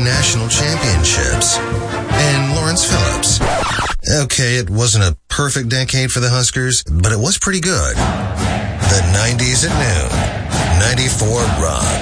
national championships. And Lawrence Phillips. Okay, it wasn't a perfect decade for the Huskers, but it was pretty good. The 90s at noon. 94 Rock.